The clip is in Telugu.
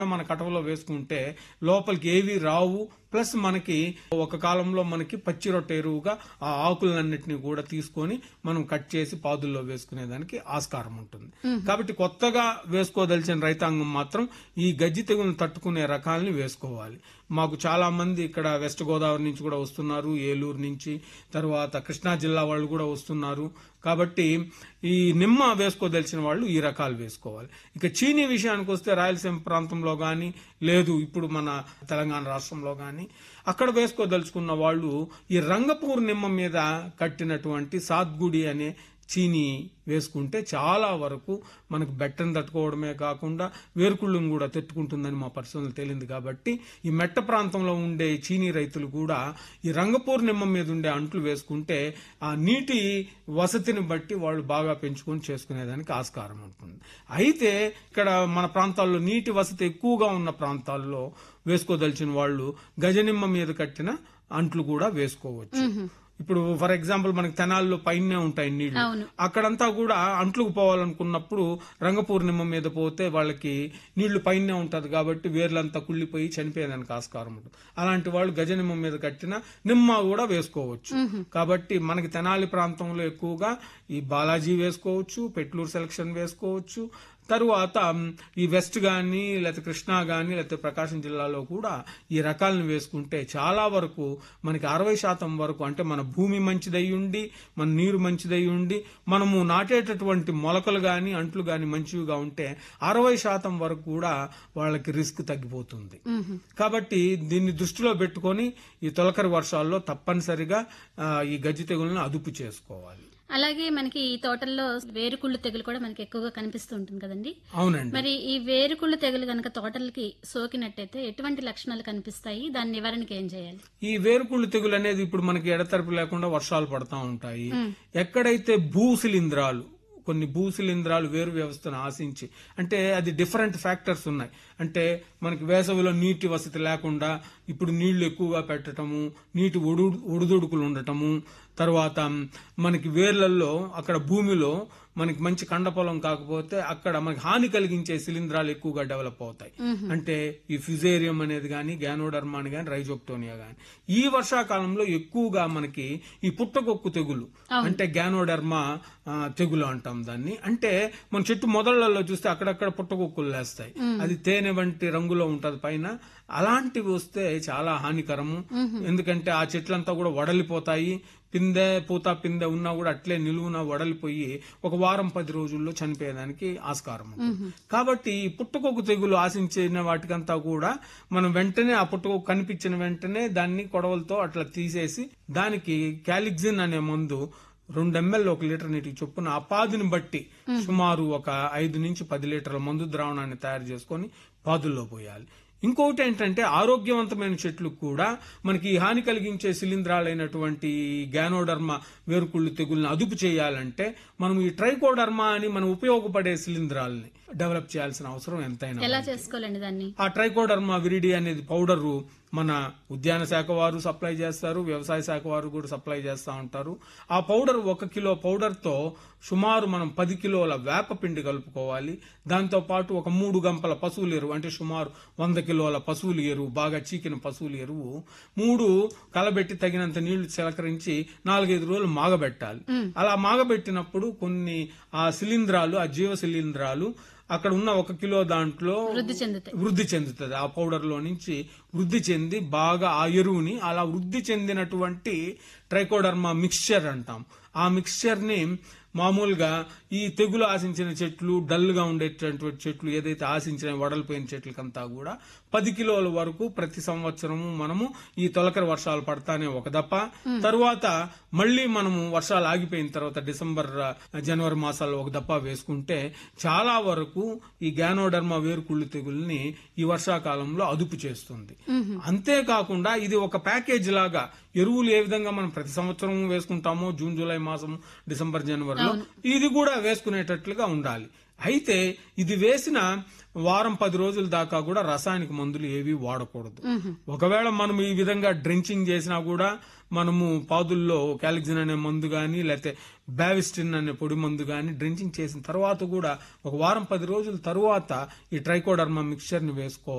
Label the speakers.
Speaker 1: మన కటవలో వేసుకుంటే లోపలికి ఏవి రావు. ప్లస్ మనకి ఒక కాలంలో మనకి పచ్చి రొట్టె ఎరువుగా ఆ ఆకులన్నిటిని కూడా తీసుకొని మనం కట్ చేసి పాదుల్లో వేసుకునేదానికి ఆస్కారం ఉంటుంది. కాబట్టి కొత్తగా వేసుకోదలిచిన రైతాంగం మాత్రం ఈ గజ్జి తెగులను తట్టుకునే రకాలని వేసుకోవాలి. మాకు చాలా మంది ఇక్కడ వెస్ట్ గోదావరి నుంచి కూడా వస్తున్నారు, ఏలూరు నుంచి, తర్వాత కృష్ణా జిల్లా వాళ్ళు కూడా వస్తున్నారు. కాబట్టి ఈ నిమ్మ వేసుకోదలిచిన వాళ్ళు ఈ రకాలు వేసుకోవాలి. ఇక చీనీ విషయానికి వస్తే రాయలసీమ ప్రాంతంలో గాని, లేదు ఇప్పుడు మన తెలంగాణ రాష్ట్రంలో గాని అక్కడ వేసుకోదలుచుకున్న వాళ్ళు ఈ రంగపూర్ నిమ్మ మీద కట్టినటువంటి సాత్గుడి అనే చీనీ వేసుకుంటే చాలా వరకు మనకు బెట్టను తట్టుకోవడమే కాకుండా వేరుకుళ్ళను కూడా తట్టుకుంటుందని మా పరిశోధనలు తేలింది. కాబట్టి ఈ మెట్ట ప్రాంతంలో ఉండే చీనీ రైతులు కూడా ఈ రంగపూర్ నిమ్మ మీద ఉండే అంట్లు వేసుకుంటే ఆ నీటి వసతిని బట్టి వాళ్ళు బాగా పెంచుకొని చేసుకునేదానికి ఆస్కారం ఉంటుంది. అయితే ఇక్కడ మన ప్రాంతాల్లో నీటి వసతి ఎక్కువగా ఉన్న ప్రాంతాల్లో వేసుకోదలిచిన వాళ్ళు గజనిమ్మ మీద కట్టిన అంట్లు కూడా వేసుకోవచ్చు. ఇప్పుడు ఫర్ ఎగ్జాంపుల్ మనకి తెనాల్లో పైనే ఉంటాయి నీళ్లు, అక్కడంతా కూడా అంట్లుకు పోవాలనుకున్నప్పుడు రంగపూర్ణిమ మీద పోతే వాళ్ళకి నీళ్లు పైనే ఉంటది కాబట్టి వేర్లంతా కుళ్ళిపోయి చనిపోయేదానికి ఆస్కారం ఉంటుంది. అలాంటి వాళ్ళు గజనిమ్మ మీద కట్టిన నిమ్మ కూడా వేసుకోవచ్చు. కాబట్టి మనకి తెనాలి ప్రాంతంలో ఎక్కువగా ఈ బాలాజీ వేసుకోవచ్చు, పెట్లూరు సెలక్షన్ వేసుకోవచ్చు. తరువాత ఈ వెస్ట్ గాని లేకపోతే కృష్ణా గాని లేకపోతే ప్రకాశం జిల్లాలో కూడా ఈ రకాలను వేసుకుంటే చాలా వరకు మనకి 60% వరకు, అంటే మన భూమి మంచిదై ఉండి మన నీరు మంచిదై ఉండి మనము నాటేటటువంటి మొలకలు గాని అంట్లు గాని మంచివిగా ఉంటే 60% వరకు కూడా వాళ్ళకి రిస్క్ తగ్గిపోతుంది. కాబట్టి దీన్ని దృష్టిలో పెట్టుకొని ఈ తొలకరి వర్షాల్లో తప్పనిసరిగా ఈ గజ్జి తెగులను అదుపు చేసుకోవాలి.
Speaker 2: అలాగే మనకి ఈ తోటల్లో వేరుకుళ్ళు తెగులు కూడా మనకి ఎక్కువగా కనిపిస్తూ ఉంటుంది కదండి.
Speaker 1: అవునండి.
Speaker 2: మరి ఈ వేరుకుళ్ళు తెగులు గనక తోటలకి సోకినట్టయితే ఎటువంటి లక్షణాలు కనిపిస్తాయి, దాని నివారణకి ఏం చేయాలి?
Speaker 1: ఈ వేరుకుళ్ళు తెగులు అనేది ఇప్పుడు మనకి ఎడతెరపి లేకుండా వర్షాలు పడతా ఉంటాయి. ఎక్కడైతే భూశిలీంధ్రాలు, కొన్ని భూశిలీంధ్రాలు వేరు వ్యవస్థను ఆశించి, అంటే అది డిఫరెంట్ ఫ్యాక్టర్స్ ఉన్నాయి. అంటే మనకి వేసవిలో నీటి వసతి లేకుండా ఇప్పుడు నీళ్లు ఎక్కువగా పెట్టటము, నీటి ఒడిదుడుకులు ఉండటము, తర్వాత మనకి వేర్లలో అక్కడ భూమిలో మనకి మంచి కండ పొలం కాకపోతే అక్కడ మనకి హాని కలిగించే శిలీంధ్రాలు ఎక్కువగా డెవలప్ అవుతాయి. అంటే ఈ ఫ్యుజేరియం అనేది గాని, గ్యానోడర్మా అని గాని, రైజోప్టోనియా గాని. ఈ వర్షాకాలంలో ఎక్కువగా మనకి ఈ పుట్టకొక్కు తెగులు, అంటే గ్యానోడర్మా తెగులు అంటాం దాన్ని. అంటే మన చెట్టు మొదళ్లలో చూస్తే అక్కడక్కడ పుట్టకొక్కులు లేస్తాయి, అది తేనె వంటి రంగులో ఉంటది పైన. అలాంటివి వస్తే చాలా హానికరము. ఎందుకంటే ఆ చెట్లంతా కూడా వడలిపోతాయి, పిందె పూత పిందె ఉన్నా కూడా అట్లే నిలువున వడలిపోయి ఒక వారం 10 రోజుల్లో చనిపోయేదానికి ఆస్కారం ఉంటుంది. కాబట్టి ఈ పుట్టకొక్కు తెగులు ఆశించిన వాటికంతా కూడా మనం వెంటనే ఆ పుట్టకొక్కు కనిపించిన వెంటనే దాన్ని కొడవలతో అట్లా తీసేసి దానికి క్యాలిగ్జిన్ అనే మందు 2 ml 1 లీటర్ నీటికి చొప్పున ఆ పాదుని బట్టి సుమారు ఒక 5 నుంచి 10 లీటర్ల మందు ద్రావణాన్ని తయారు చేసుకొని పాదుల్లో పోయాలి. ఇంకొకటి ఏంటంటే ఆరోగ్యవంతమైన చెట్లు కూడా మనకి హాని కలిగించే శిలీంధ్రాలైనటువంటి గ్యానోడర్మా వేరుకుళ్ళు తెగుల్ని అదుపు చేయాలంటే మనం ఈ ట్రైకోడర్మా అని మనం ఉపయోగపడే శిలీంధ్రాలని డెవలప్ చేయాల్సిన అవసరం ఎంతైనా.
Speaker 2: ఎలా చేసుకోవాలండి దాన్ని?
Speaker 1: ఆ ట్రైకోడర్మా విరిడి అనేది పౌడరు మన ఉద్యాన శాఖ వారు సప్లై చేస్తారు, వ్యవసాయ శాఖ వారు కూడా సప్లై చేస్తూ ఉంటారు. ఆ పౌడర్ 1 కిలో పౌడర్ తో సుమారు మనం 10 కిలోల వేప పిండి కలుపుకోవాలి. దాంతో పాటు ఒక 3 గంపల పశువుల ఎరువు, అంటే సుమారు 100 కిలోల పశువుల ఎరువు, బాగా చీకిన పశువుల ఎరువు 3 కలబెట్టి తగినంత నీళ్లు చిలకరించి 4-5 రోజులు మాగబెట్టాలి. అలా మాగబెట్టినప్పుడు కొన్ని ఆ శిలీంధ్రాలు, ఆ జీవ శిలీంధ్రాలు అక్కడ ఉన్న 1 కిలో దాంట్లో వృద్ధి చెందుతుంది. ఆ పౌడర్ లో నుంచి వృద్ధి చెంది బాగా ఆ ఎరువుని, అలా వృద్ధి చెందినటువంటి ట్రైకోడర్మా మిక్స్చర్ అంటాం. ఆ మిక్స్చర్ ని మామూలుగా ఈ తెగులు ఆశించిన చెట్లు, డల్ గా ఉండేటటువంటి చెట్లు, ఏదైతే ఆశించిన వడలిపోయిన చెట్లకంతా కూడా 10 కిలోల వరకు ప్రతి సంవత్సరము మనము ఈ తొలకరి వర్షాలు పడతానే ఒక దప్ప, తరువాత మళ్లీ మనము వర్షాలు ఆగిపోయిన తర్వాత డిసెంబర్ జనవరి మాసాల్లో ఒక దప్ప వేసుకుంటే చాలా వరకు ఈ గ్యానోడర్మా వేరుకుళ్ళు తెగుల్ని ఈ వర్షాకాలంలో అదుపు చేస్తుంది. అంతేకాకుండా ఇది ఒక ప్యాకేజ్ లాగా ఎరువులు ఏ విధంగా మనం ప్రతి సంవత్సరం వేసుకుంటామో జూన్ జూలై మాసం డిసెంబర్ జనవరిలో ఇది కూడా వేసుకునేటట్లుగా ఉండాలి. అయితే ఇది వేసిన వారం 10 రోజుల దాకా కూడా రసాయనిక మందులు ఏవి వాడకూడదు. ఒకవేళ మనం ఈ విధంగా డ్రించింగ్ చేసినా కూడా మనము పాదుల్లో క్యాలిక్సిన్ అనే మందు గాని లేకపోతే బావిస్టిన్ అనే పొడి మందు గాని డ్రించింగ్ చేసిన తర్వాత కూడా ఒక వారం 10 రోజుల తర్వాత ఈ ట్రైకోడర్మా మిక్చర్ ని వేసుకోవాలి.